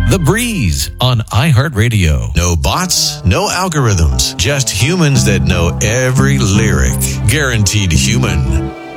The Breeze on iHeartRadio. No bots, no algorithms, just humans that know every lyric. Guaranteed human.